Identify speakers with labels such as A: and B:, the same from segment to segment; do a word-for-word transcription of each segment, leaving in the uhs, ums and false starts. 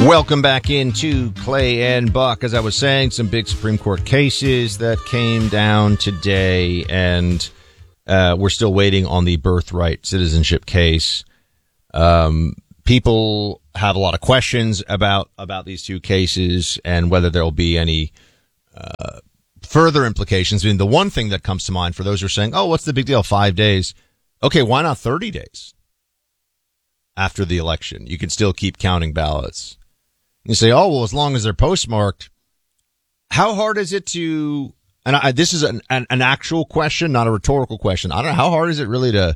A: Welcome back into Clay and Buck. As I was saying, some big Supreme Court cases that came down today, and uh, we're still waiting on the birthright citizenship case. Um, people have a lot of questions about, about these two cases and whether there will be any uh, further implications. I mean, the one thing that comes to mind for those who are saying, oh, what's the big deal? Five days. Okay, why not thirty days after the election? You can still keep counting ballots. You say, oh, well, as long as they're postmarked. How hard is it to, and I, this is an, an, an actual question, not a rhetorical question. I don't know, how hard is it really to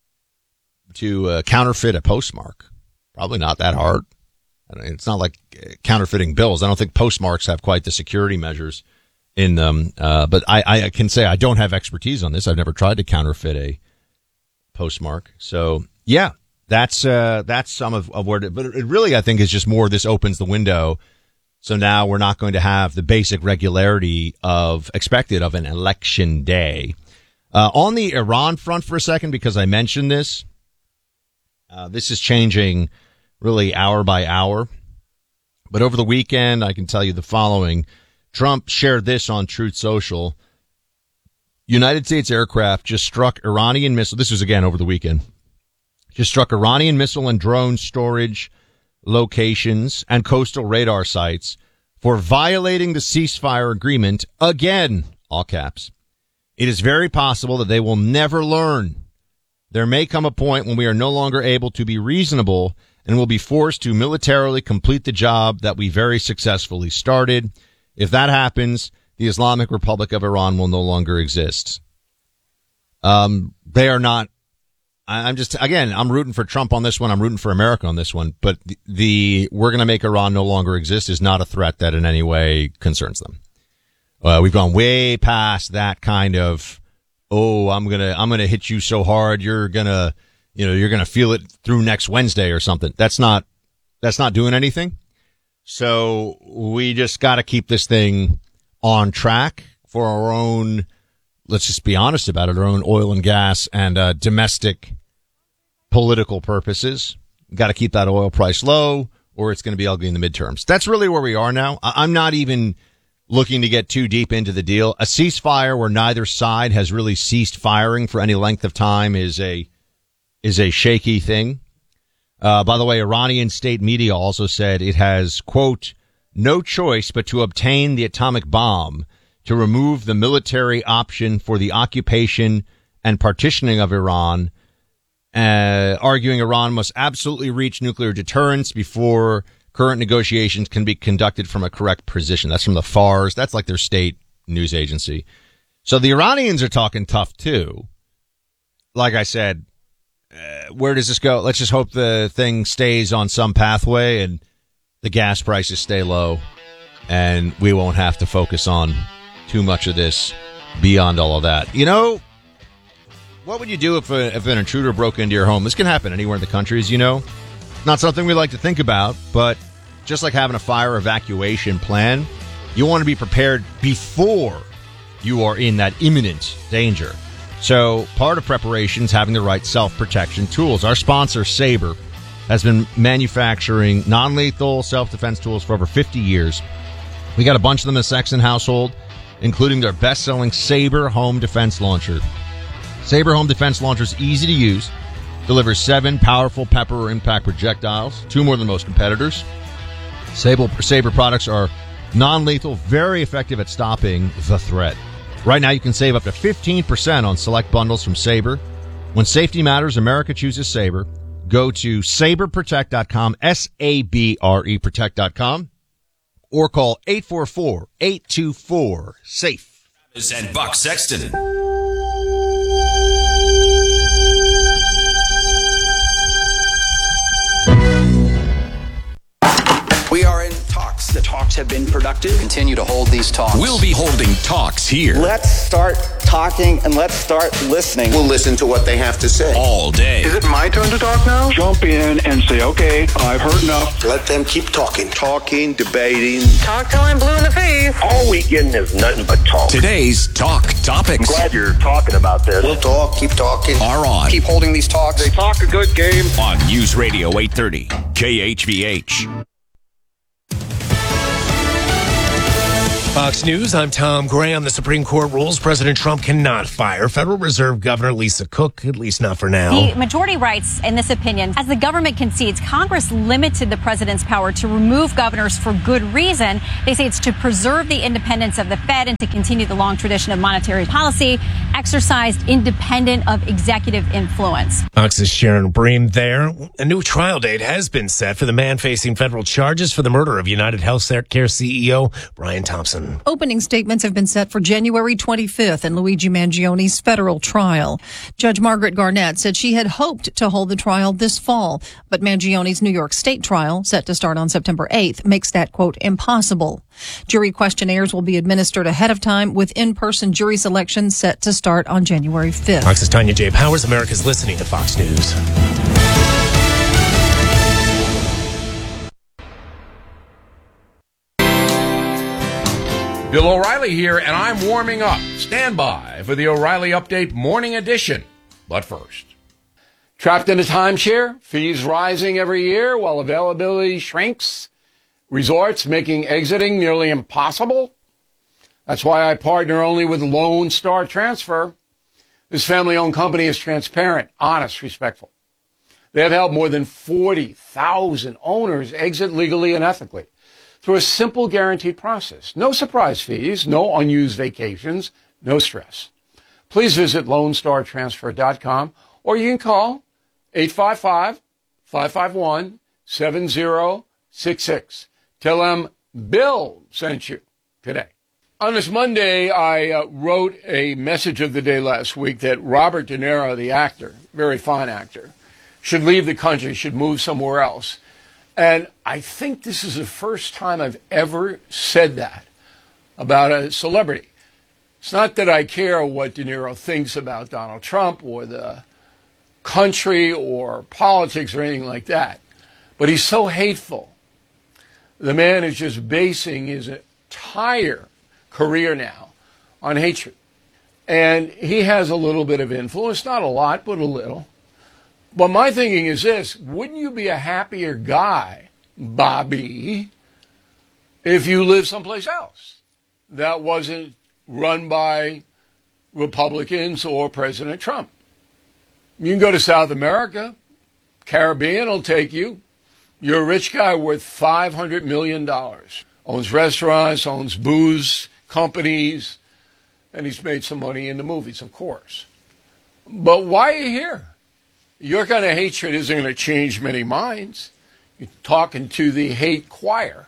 A: to uh, counterfeit a postmark? Probably not that hard. I mean, it's not like counterfeiting bills. I don't think postmarks have quite the security measures in them. Uh, but I, I can say I don't have expertise on this. I've never tried to counterfeit a postmark. So, yeah. That's uh, that's some of, of where, it, but it really, I think, is just more. This opens the window, so now we're not going to have the basic regularity of expected of an election day. Uh, on the Iran front, for a second, because I mentioned this, uh, this is changing really hour by hour. But over the weekend, I can tell you the following: Trump shared this on Truth Social. United States aircraft just struck Iranian missile. This was again over the weekend. Just struck Iranian missile and drone storage locations and coastal radar sites for violating the ceasefire agreement again, all caps. It is very possible that they will never learn. There may come a point when we are no longer able to be reasonable and will be forced to militarily complete the job that we very successfully started. If that happens, the Islamic Republic of Iran will no longer exist. Um, they are not. I'm just, again, I'm rooting for Trump on this one. I'm rooting for America on this one. But the, the we're going to make Iran no longer exist is not a threat that in any way concerns them. Uh, we've gone way past that kind of, oh, I'm going to, I'm going to hit you so hard. You're going to, you know, you're going to feel it through next Wednesday or something. That's not, that's not doing anything. So we just got to keep this thing on track for our own, let's just be honest about it, our own oil and gas and uh, domestic political purposes. Got to keep that oil price low or it's going to be ugly in the midterms. That's really where we are now. I- I'm not even looking to get too deep into the deal. A ceasefire where neither side has really ceased firing for any length of time is a is a shaky thing. Uh, by the way, Iranian state media also said it has, quote, no choice but to obtain the atomic bomb to remove the military option for the occupation and partitioning of Iran, uh, arguing Iran must absolutely reach nuclear deterrence before current negotiations can be conducted from a correct position. That's from the Fars. That's like their state news agency. So the Iranians are talking tough, too. Like I said, uh, where does this go? Let's just hope the thing stays on some pathway and the gas prices stay low and we won't have to focus on too much of this beyond all of that. You know, what would you do if, a, if an intruder broke into your home? This can happen anywhere in the country, as you know. Not something we like to think about, but just like having a fire evacuation plan, you want to be prepared before you are in that imminent danger. So part of preparation is having the right self-protection tools. Our sponsor, Sabre, has been manufacturing non-lethal self-defense tools for over fifty years. We got a bunch of them in the Sexton household, including their best-selling Sabre Home Defense Launcher. Sabre Home Defense Launcher is easy to use, delivers seven powerful pepper or impact projectiles, two more than most competitors. Sabre, Sabre products are non-lethal, very effective at stopping the threat. Right now, you can save up to fifteen percent on select bundles from Sabre. When safety matters, America chooses Sabre. Go to sabre protect dot com, S A B R E protect dot com, or call eight four four, eight two four, SAFE.
B: And Buck Sexton.
C: We are in talks. The talks have been productive.
D: Continue to hold these talks.
B: We'll be holding talks here.
E: Let's start talking and let's start listening.
F: We'll listen to what they have to say.
B: All day.
G: Is it my turn to talk now? Jump in and say, okay, I've heard enough.
F: Let them keep talking. Talking, debating.
H: Talk till I'm blue in the face.
I: All weekend is nothing but talk.
B: Today's talk topics.
I: I'm glad you're talking about this.
F: We'll talk, keep talking.
B: Are on.
D: Keep holding these talks.
G: They talk a good game.
B: On News Radio eight thirty, K H V H.
D: Fox News, I'm Tom Graham. The Supreme Court rules President Trump cannot fire Federal Reserve Governor Lisa Cook, at least not for now.
J: The majority writes in this opinion, as the government concedes, Congress limited the president's power to remove governors for good reason. They say it's to preserve the independence of the Fed and to continue the long tradition of monetary policy exercised independent of executive influence.
D: Fox's Sharon Bream there. A new trial date has been set for the man facing federal charges for the murder of United Healthcare C E O Brian Thompson.
K: Opening statements have been set for January twenty-fifth in Luigi Mangioni's federal trial. Judge Margaret Garnett said she had hoped to hold the trial this fall, but Mangioni's New York State trial, set to start on September eighth, makes that, quote, impossible. Jury questionnaires will be administered ahead of time, with in-person jury selection set to start on January fifth.
D: Fox's Tanya J. Powers. America's listening to Fox News.
L: Bill O'Reilly here, and I'm warming up. Stand by for the O'Reilly Update Morning Edition. But first.
C: Trapped in a timeshare, fees rising every year while availability shrinks, resorts making exiting nearly impossible. That's why I partner only with Lone Star Transfer. This family-owned company is transparent, honest, respectful. They have helped more than forty thousand owners exit legally and ethically through a simple guaranteed process. No surprise fees, no unused vacations, no stress. Please visit lone star transfer dot com or you can call eight five five, five five one, seven zero six six. Tell them Bill sent you today. On this Monday, I uh, wrote a message of the day last week that Robert De Niro, the actor, very fine actor, should leave the country, should move somewhere else. And I think this is the first time I've ever said that about a celebrity. It's not that I care what De Niro thinks about Donald Trump or the country or politics or anything like that, but he's so hateful. The man is just basing his entire career now on hatred. And he has a little bit of influence, not a lot, but a little. But my thinking is this: wouldn't you be a happier guy, Bobby, if you lived someplace else that wasn't run by Republicans or President Trump? You can go to South America. Caribbean will take you. You're a rich guy worth five hundred million dollars. Owns restaurants, owns booze companies, and he's made some money in the movies, of course. But why are you here? Your kind of hatred isn't going to change many minds. You're talking to the hate choir.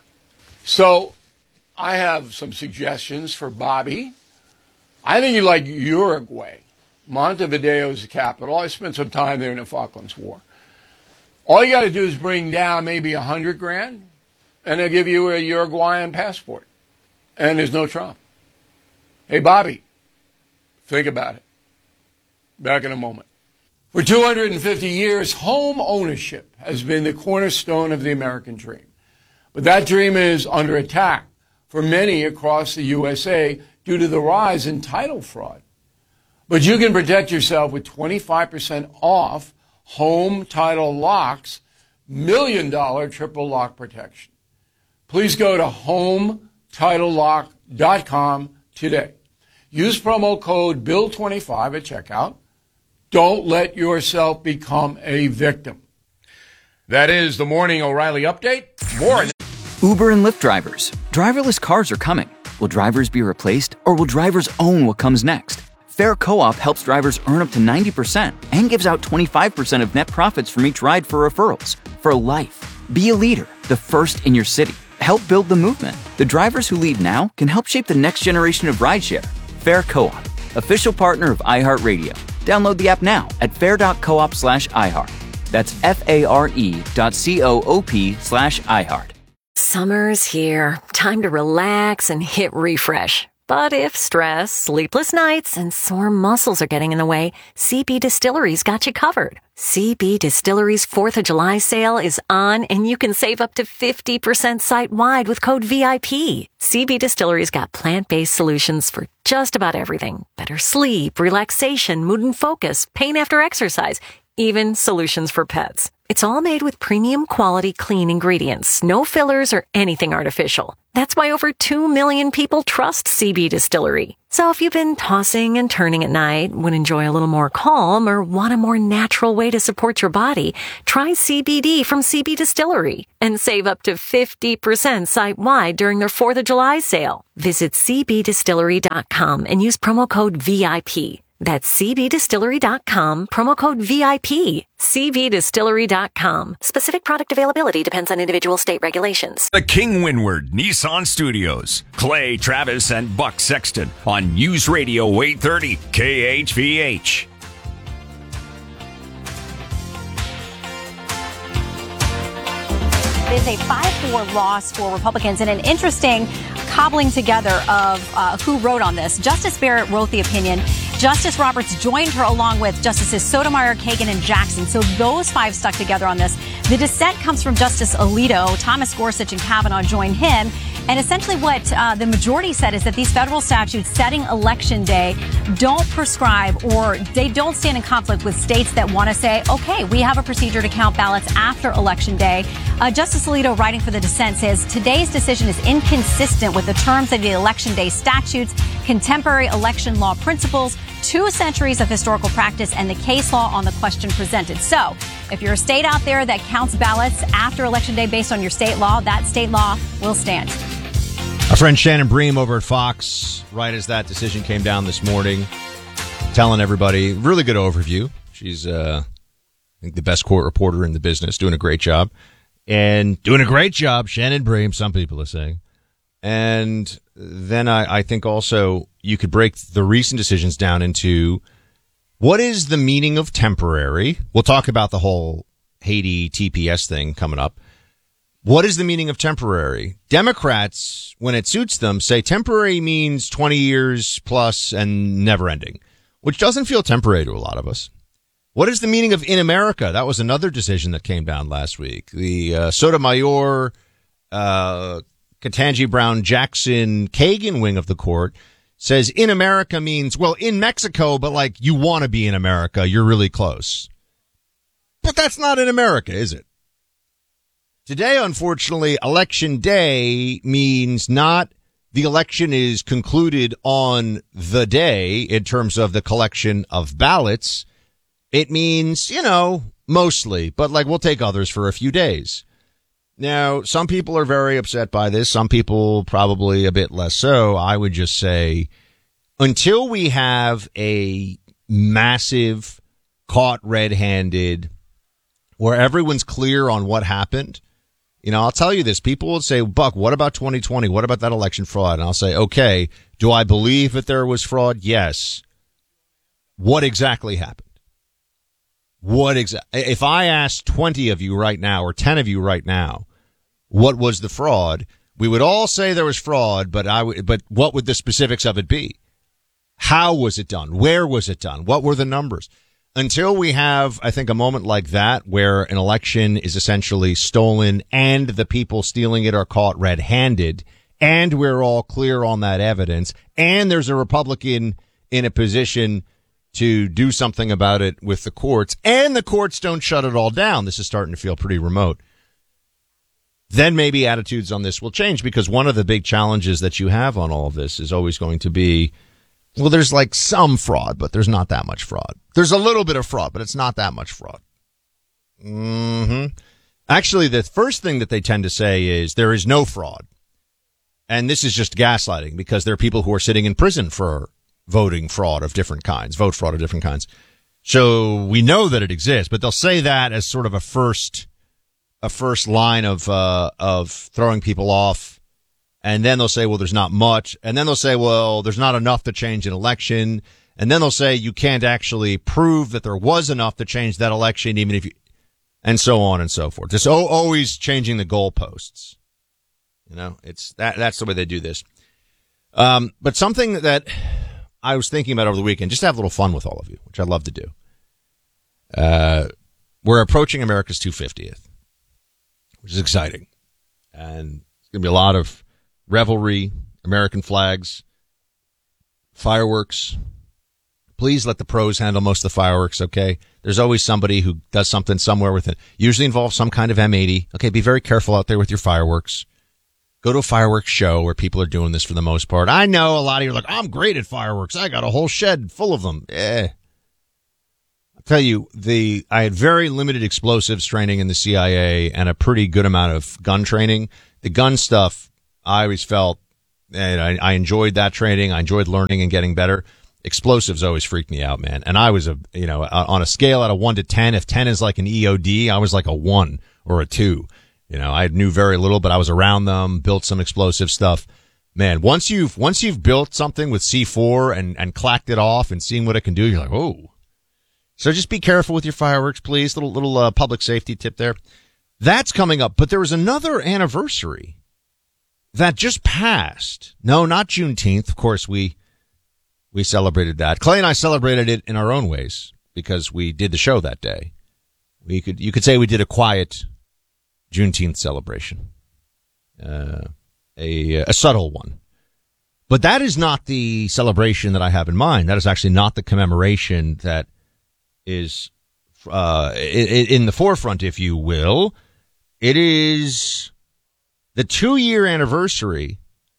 C: So I have some suggestions for Bobby. I think you like Uruguay. Montevideo is the capital. I spent some time there in the Falklands War. All you got to do is bring down maybe a hundred grand, and they'll give you a Uruguayan passport. And there's no Trump. Hey, Bobby, think about it. Back in a moment. For two hundred fifty years, home ownership has been the cornerstone of the American dream. But that dream is under attack for many across the U S A due to the rise in title fraud. But you can protect yourself with twenty-five percent off home title locks, million dollar triple lock protection. Please go to home title lock dot com today. Use promo code bill twenty-five at checkout. Don't let yourself become a victim.
L: That is the Morning O'Reilly Update. More.
M: Uber and Lyft drivers. Driverless cars are coming. Will drivers be replaced, or will drivers own what comes next? Fair Co-op helps drivers earn up to ninety percent and gives out twenty-five percent of net profits from each ride for referrals. For life. Be a leader, the first in your city. Help build the movement. The drivers who lead now can help shape the next generation of rideshare. Fair Co-op, official partner of iHeartRadio. Download the app now at fair.coop slash iHeart. That's F-A-R-E dot C-O-O-P slash iHeart.
N: Summer's here. Time to relax and hit refresh. But if stress, sleepless nights, and sore muscles are getting in the way, C B Distillery's got you covered. C B Distillery's fourth of July sale is on, and you can save up to fifty percent site-wide with code V I P. C B Distillery's got plant-based solutions for just about everything. Better sleep, relaxation, mood and focus, pain after exercise, even solutions for pets. It's all made with premium quality clean ingredients, no fillers or anything artificial. That's why over two million people trust C B Distillery. So if you've been tossing and turning at night, would enjoy a little more calm, or want a more natural way to support your body, try C B D from C B Distillery and save up to fifty percent site-wide during their fourth of July sale. Visit c b distillery dot com and use promo code V I P. That's c b distillery dot com, promo code V I P. c b distillery dot com. Specific product availability depends on individual state regulations.
B: The King Windward Nissan Studios. Clay Travis and Buck Sexton on News Radio eight thirty K H V H.
J: It is a five four loss for Republicans, and an interesting cobbling together of uh, who wrote on this. Justice Barrett wrote the opinion. Justice Roberts joined her along with Justices Sotomayor, Kagan, and Jackson. So those five stuck together on this. The dissent comes from Justice Alito. Thomas Gorsuch and Kavanaugh joined him. And essentially what uh, the majority said is that these federal statutes setting election day don't prescribe, or they don't stand in conflict with states that want to say, okay, we have a procedure to count ballots after election day. Uh, Justice Alito, writing for the dissent, says today's decision is inconsistent with the terms of the election day statutes, contemporary election law principles, two centuries of historical practice, and the case law on the question presented. So if you're a state out there that counts ballots after election day based on your state law, that state law will stand.
A: Our friend Shannon Bream over at Fox, right as that decision came down this morning, telling everybody, really good overview. She's, uh, I think, the best court reporter in the business, doing a great job. And doing a great job, Shannon Bream, some people are saying. And then I, I think also you could break the recent decisions down into what is the meaning of temporary. We'll talk about the whole Haiti T P S thing coming up. What is the meaning of temporary? Democrats, when it suits them, say temporary means twenty years plus and never ending, which doesn't feel temporary to a lot of us. What is the meaning of in America? That was another decision that came down last week. The uh, Sotomayor, uh, Ketanji Brown Jackson, Kagan wing of the court says in America means, well, in Mexico, but like you want to be in America. You're really close. But that's not in America, is it? Today, unfortunately, election day means not the election is concluded on the day in terms of the collection of ballots. It means, you know, mostly, but like we'll take others for a few days. Now, some people are very upset by this. Some people probably a bit less so. I would just say until we have a massive caught red-handed where everyone's clear on what happened, you know, I'll tell you this. People will say, Buck, what about twenty twenty? What about that election fraud? And I'll say, okay, do I believe that there was fraud? Yes. What exactly happened? What exactly? If I asked twenty of you right now or ten of you right now, what was the fraud? We would all say there was fraud, but I would, but what would the specifics of it be? How was it done? Where was it done? What were the numbers? Until we have, I think, a moment like that where an election is essentially stolen and the people stealing it are caught red-handed, and we're all clear on that evidence, and there's a Republican in a position to do something about it with the courts, and the courts don't shut it all down. This is starting to feel pretty remote. Then maybe attitudes on this will change, because one of the big challenges that you have on all of this is always going to be, well, there's like some fraud, but there's not that much fraud. There's a little bit of fraud, but it's not that much fraud. Mm-hmm. Actually, the first thing that they tend to say is there is no fraud. And this is just gaslighting, because there are people who are sitting in prison for voting fraud of different kinds, vote fraud of different kinds. So we know that it exists, but they'll say that as sort of a first, a first line of, uh, of throwing people off. And then they'll say, well, there's not much. And then they'll say, well, there's not enough to change an election. And then they'll say you can't actually prove that there was enough to change that election, even if you, and so on and so forth. It's always changing the goalposts. You know, it's that, that's the way they do this. Um, but something that I was thinking about over the weekend, just to have a little fun with all of you, which I love to do. Uh, we're approaching America's two hundred fiftieth, which is exciting. And it's going to be a lot of revelry, American flags, fireworks, Please let the pros handle most of the fireworks, okay? There's always somebody who does something somewhere with it. Usually involves some kind of M eighty. Okay, be very careful out there with your fireworks. Go to a fireworks show where people are doing this for the most part. I know a lot of you are like, I'm great at fireworks. I got a whole shed full of them. Eh. I'll tell you, the I had very limited explosives training in the C I A and a pretty good amount of gun training. The gun stuff, I always felt, and I, I enjoyed that training. I enjoyed learning and getting better. Explosives always freaked me out, man. And I was a, you know, on a scale out of one to ten, if ten is like an E O D, I was like a one or a two. You know, I knew very little, but I was around them, built some explosive stuff. Man, once you've, once you've built something with C four and, and clacked it off and seeing what it can do, you're like, oh. So just be careful with your fireworks, please. Little, little, uh, public safety tip there. That's coming up. But there was another anniversary that just passed. No, not Juneteenth. Of course, we, we celebrated that. Clay and I celebrated it in our own ways because we did the show that day. We could, you could say we did a quiet Juneteenth celebration, uh, a a subtle one, but that is not the celebration that I have in mind. That is actually not the commemoration that is uh, in, in the forefront, if you will. It is the two-year anniversary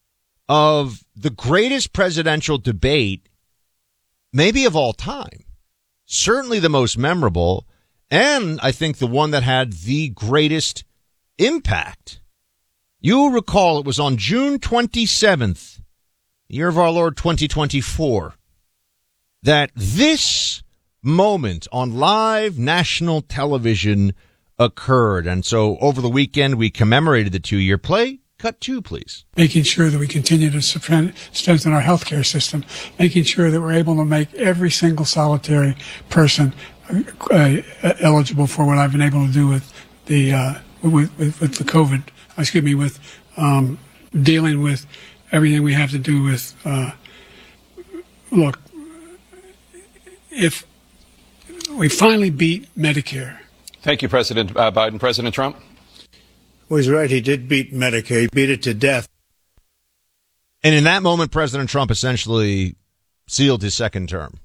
A: of the greatest presidential debate, maybe of all time, certainly the most memorable, and I think the one that had the greatest impact. You'll recall it was on June twenty-seventh, year of our Lord twenty twenty-four, that this moment on live national television occurred. And so over the weekend, we commemorated the two-year play. Cut two, please.
O: Making sure that we continue to strengthen our healthcare system, making sure that we're able to make every single solitary person uh, eligible for what I've been able to do with the uh, With, with, with the COVID, excuse me, with um, dealing with everything we have to do with, uh, look, if we finally beat Medicare.
P: Thank you, President uh, Biden. President Trump?
Q: Well, he's right. He did beat Medicare. He beat it to death.
A: And in that moment, President Trump essentially sealed his second term.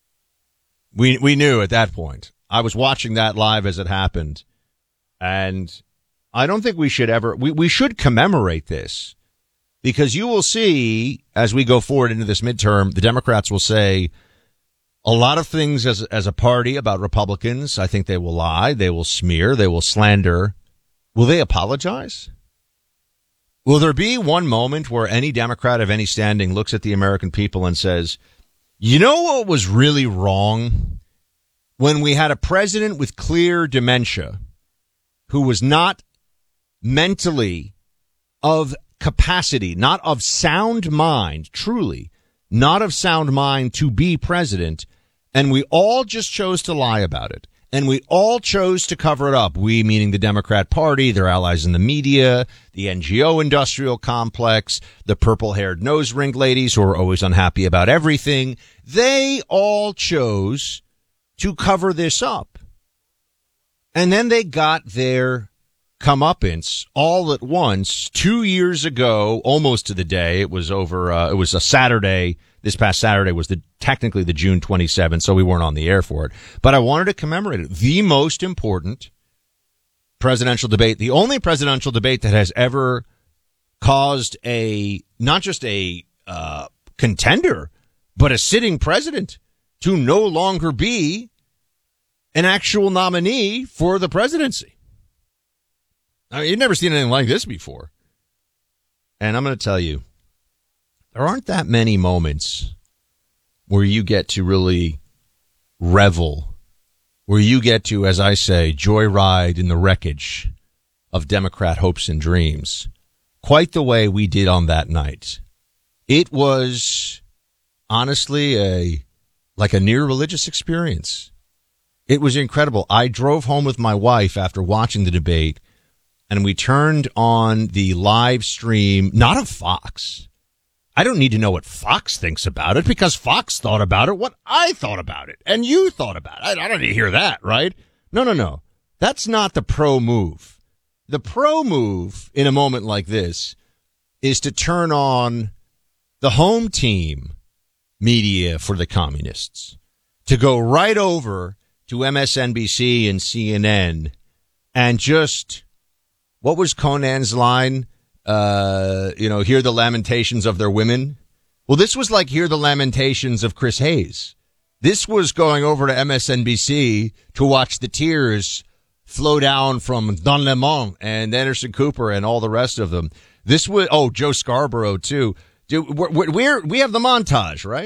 A: We we knew at that point. I was watching that live as it happened. And I don't think we should ever, we, we should commemorate this because you will see as we go forward into this midterm, the Democrats will say a lot of things as, as a party about Republicans. I think they will lie. They will smear. They will slander. Will they apologize? Will there be one moment where any Democrat of any standing looks at the American people and says, you know what was really wrong? When we had a president with clear dementia who was not mentally of capacity, not of sound mind, truly, not of sound mind to be president, and we all just chose to lie about it, and we all chose to cover it up. We, meaning the Democrat Party, their allies in the media, the N G O industrial complex, the purple-haired nose-ring ladies who are always unhappy about everything, they all chose to cover this up. And then they got their comeuppance all at once two years ago, almost to the day. It was over. Uh, it was a Saturday. This past Saturday was the technically the June twenty-seventh, so we weren't on the air for it. But I wanted to commemorate it. The most important presidential debate, the only presidential debate that has ever caused a not just a uh, contender, but a sitting president to no longer be an actual nominee for the presidency. I mean, you've never seen anything like this before. And I'm going to tell you, there aren't that many moments where you get to really revel, where you get to, as I say, joyride in the wreckage of Democrat hopes and dreams, quite the way we did on that night. It was honestly a like a near religious experience. It was incredible. I drove home with my wife after watching the debate, and we turned on the live stream, not of Fox. I don't need to know what Fox thinks about it because Fox thought about it what I thought about it and you thought about it. I, I don't need to hear that, right? No, no, no. That's not the pro move. The pro move in a moment like this is to turn on the home team media for the communists. to go right over to M S N B C and C N N and just, what was Conan's line? Uh, you know, hear the lamentations of their women. Well, this was like hear the lamentations of Chris Hayes. This was going over to M S N B C to watch the tears flow down from Don Lemon and Anderson Cooper and all the rest of them. This was, oh, Joe Scarborough too. Dude, we're, we're, we have the montage, right?